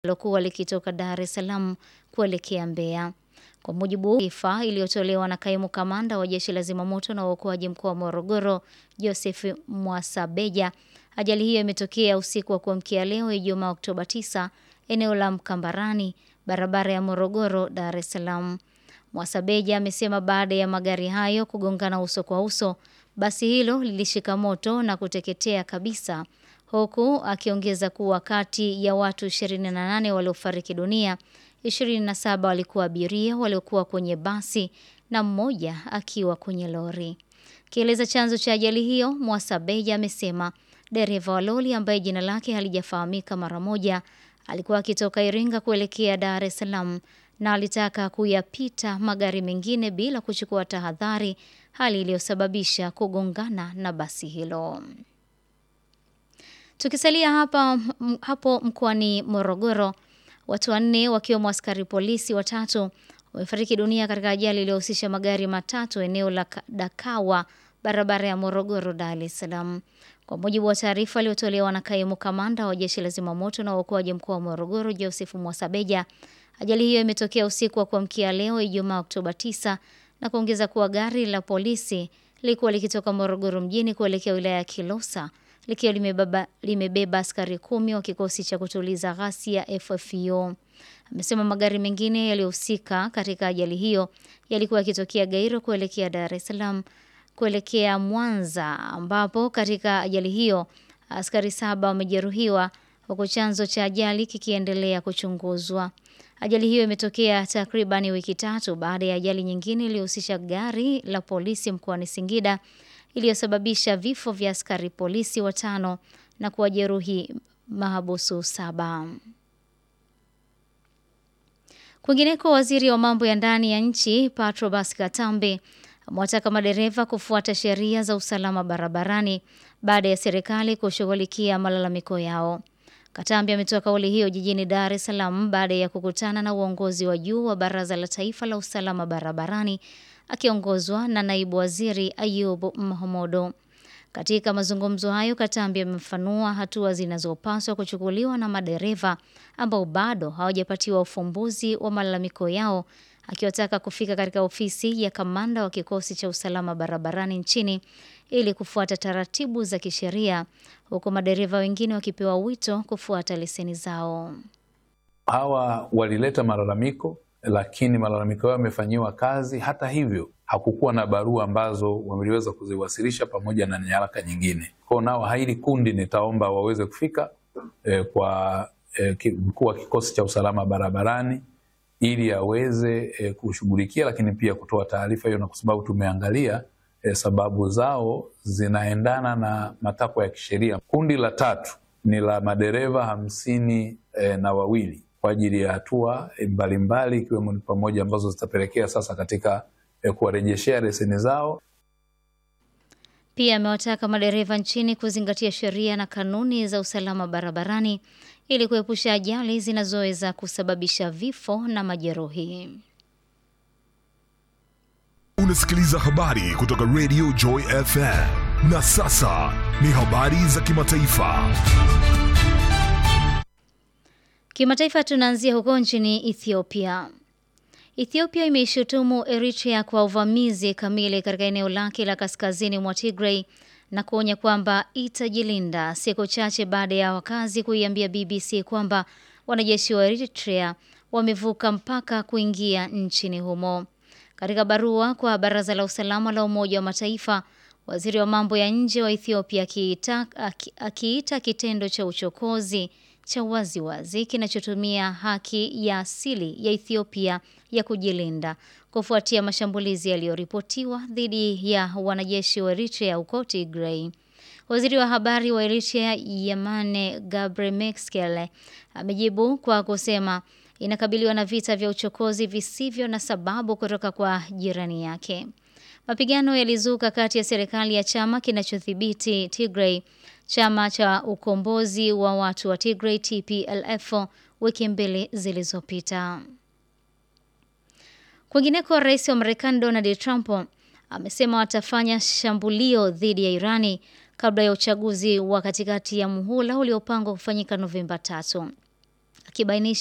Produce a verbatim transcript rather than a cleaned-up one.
lilokuwa likitoka Dar es Salaam kuelekea Mbeya. Kwa mujibu wa taarifa iliyotolewa na kaimu kamanda wa Jeshi la Zimamoto na Uokoaji mkoa wa Morogoro, Joseph Mwasabeja, ajali hiyo imetokea usiku wa kuamkia leo Ijumaa Oktoba tisa, eneo la Mkambarani, barabara ya Morogoro Dar es Salaam. Mwasabeja amesema baada ya magari hayo kugongana uso kwa uso, basi hilo lilishika moto na kuteketea kabisa, huku akiongeza kuwa kati ya watu ishirini na nane waliofariki dunia, ishirini na saba walikuwa abiria waliokuwa kwenye basi na mmoja akiwa kwenye lori. Kieleza chanzo cha ajali hiyo, Mwasabeja amesema dereva wa lori ambaye jina lake halijafahamika mara moja alikuwa akitoka Iringa kuelekea Dar es Salaam na alitaka kuyapita magari mengine bila kuchukua tahadhari, hali iliyosababisha kugongana na basi hilo. Tukisalia hapa hapo mkoani Morogoro, watu wanne wakiwemo askari polisi watatu wamefariki dunia katika ajali iliyohusisha magari matatu eneo la Dakawa, barabara ya Morogoro Dar es Salaam. Kwa mujibu wa taarifa iliyotolewa na kaimu kamanda wa Jeshi la Zimamoto na Uokoaji mkoa wa Morogoro, Joseph Mwasabeja, ajali hiyo imetokea usiku wa kuamkia leo Ijumaa Oktoba tisa, na kuongeza kuwa gari la polisi lilikuwa likitoka Morogoro mjini kuelekea wilaya ya Kilosa likiwa limebeba limebeba askari kumi wa kikosi cha kutuliza ghasia F F O. Amesema magari mengine yaliyohusika katika ajali hiyo yalikuwa yakitokea Gairo kuelekea Dar es Salaam kuelekea Mwanza, ambapo katika ajali hiyo askari saba wamejeruhiwa huku chanzo cha ajali kikiendelea kuchunguzwa. Ajali hiyo imetokea takriban wiki tatu baada ya ajali nyingine iliyohusisha gari la polisi mkoani Singida iliyosababisha vifo vya askari polisi watano na kuwajeruhi mahabusu saba. Kwingineko, waziri wa mambo ya ndani ya nchi Patrobas Katambe amewataka madereva kufuata sheria za usalama barabarani baada ya serikali kushughulikia malalamiko yao. Katambe ametoa kauli hiyo jijini Dar es Salaam baada ya kukutana na uongozi wa juu wa Baraza la Taifa la Usalama Barabarani akiongozwa na naibu waziri Ayubu Mohamodo. Katika mazungumzo hayo, Katambe amefanua hatua zinazopaswa kuchukuliwa na madereva ambao bado hawajapatiwa ufumbuzi wa malalamiko yao, akiwataka kufika katika ofisi ya kamanda wa kikosi cha usalama barabarani nchini ili kufuata taratibu za kisheria, huku madereva wengine wakipewa wito kufuata leseni zao. Hawa walileta malalamiko, lakini malalamiko yao yamefanyiwa kazi. Hata hivyo hakukuwa na barua ambazo wameliweza kuziwasilisha pamoja na nyaraka nyingine. Kwa nao haili kundi nitaomba waweze kufika eh, kwa eh, mkuu wa kikosi cha usalama barabarani ili aweze eh, kushughulikia, lakini pia kutoa taarifa hiyo, na kwa sababu tumeangalia eh, sababu zao zinaendana na matakwa ya kisheria. Kundi la tatu ni la madereva hamsini eh, na wawili kwa ajili ya hatua mbalimbali ikiwemo pamoja ambazo zitapelekea sasa katika eh, kuwarejeshea leseni zao. Pia amewataka madereva nchini kuzingatia sheria na kanuni za usalama barabarani ili kuepusha ajali zinazoweza kusababisha vifo na majeruhi. Unasikiliza habari kutoka Radio Joy F M. Na sasa ni habari za kimataifa. Kimataifa tunaanzia huko nchini Ethiopia. Ethiopia imeishutumu Eritrea kwa uvamizi kamili katika eneo lake la kaskazini mwa Tigray na kuonya kwamba itajilinda, siku chache baada ya wakazi kuiambia B B C kwamba wanajeshi wa Eritrea wamevuka mpaka kuingia nchini humo. Katika barua kwa Baraza la Usalama la Umoja wa Mataifa, waziri wa mambo ya nje wa Ethiopia akiita akiita kitendo cha uchokozi cha waziwazi kinachotumia haki ya asili ya Ethiopia ya kujilinda kufuatia mashambulizi yaliyoripotiwa dhidi ya wanajeshi wa Eritrea huko Tigray. Waziri wa habari wa Eritrea Yamane Gebremichael amejibu kwa kusema inakabiliwa na vita vya uchokozi visivyo na sababu kutoka kwa jirani yake. Mapigano yalizuka kati ya serikali ya chama kinachodhibiti Tigray, chama cha ukombozi wa watu wa Tigray T P L F, wiki mbili zilizopita. Kwingineko, rais wa Marekani Donald Trump amesema watafanya shambulio dhidi ya Irani kabla ya uchaguzi wa katikati ya muhula uliopangwa kufanyika Novemba tatu. akibainisha